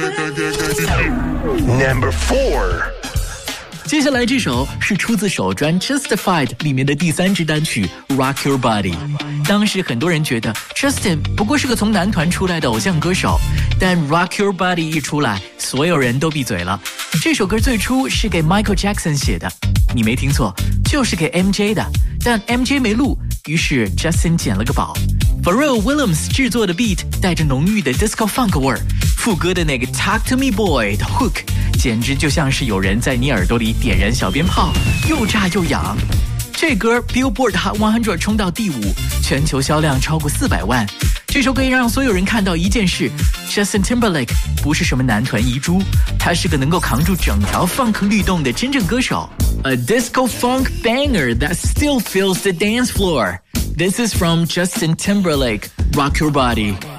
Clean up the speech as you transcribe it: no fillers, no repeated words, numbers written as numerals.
Number 4。 接下来这首是出自首专 Justified 里面的第3支单曲 Rock Your Body。 当时很多人觉得 Justin 不过是个从男团出来的偶像歌手，但 Rock Your Body 一出来，所有人都闭嘴了。这首歌最初是给 Michael Jackson 写的，你没听错，就是给 MJ 的，但 MJ 没录，于是 Justin 捡了个宝。Pharrell Williams 制作的 beat 带着浓郁的 disco funk 味儿，副歌的那个 Talk to Me Boy 的 hook 简直就像是有人在你耳朵里点燃小鞭炮，又炸又痒。这歌 Billboard Hot 100冲到第5，全球销量超过400万。这首歌让所有人看到一件事， Justin Timberlake 不是什么男团遗珠，他是个能够扛住整条 funk 律动的真正歌手。 A disco funk banger that still fills the dance floor. This is from Justin Timberlake, Rock Your Body.